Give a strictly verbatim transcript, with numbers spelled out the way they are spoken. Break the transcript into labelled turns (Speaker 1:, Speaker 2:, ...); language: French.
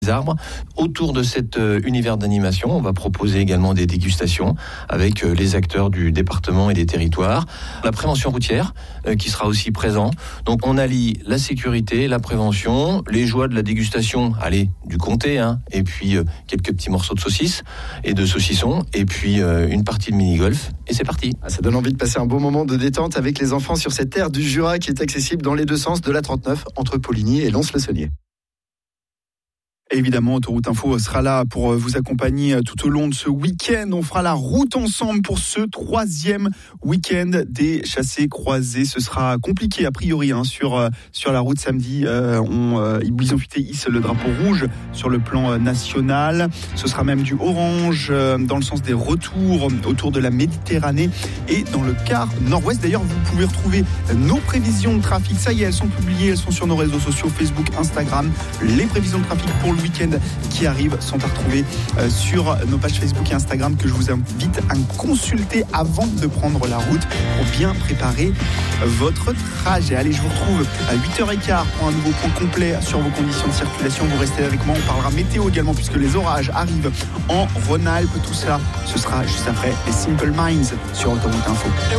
Speaker 1: arbres. Autour de cet euh, univers d'animation, on va proposer également des dégustations avec euh, les acteurs du département et des territoires. La prévention routière euh, qui sera aussi présent. Donc on allie la sécurité, la prévention, les joies de la dégustation, allez, du comté, hein, et puis euh, quelques petits morceaux de saucisses et de saucisson, et puis euh, une partie de mini-golf, et c'est parti.
Speaker 2: Ah, ça donne envie de passer un bon moment de détente avec les enfants sur cette terre du Jura qui est accessible dans les deux sens de la trente-neuf entre Poligny et Lons-le-Saunier.
Speaker 3: Évidemment, Autoroute Info sera là pour vous accompagner tout au long de ce week-end. On fera la route ensemble pour ce troisième week-end des chassés croisés. Ce sera compliqué a priori hein, sur sur la route samedi. Euh, on, euh, ils ont hisse le drapeau rouge sur le plan national. Ce sera même du orange euh, dans le sens des retours autour de la Méditerranée et dans le quart nord-ouest. D'ailleurs, vous pouvez retrouver nos prévisions de trafic. Ça y est, elles sont publiées, elles sont sur nos réseaux sociaux, Facebook, Instagram. Les prévisions de trafic pour le week-end qui arrive sont à retrouver euh, sur nos pages Facebook et Instagram que je vous invite à consulter avant de prendre la route pour bien préparer votre trajet. Allez, je vous retrouve à huit heures quinze pour un nouveau point complet sur vos conditions de circulation. Vous restez avec moi, on parlera météo également puisque les orages arrivent en Rhône-Alpes. Tout ça, ce sera juste après les Simple Minds sur Autoroute Info.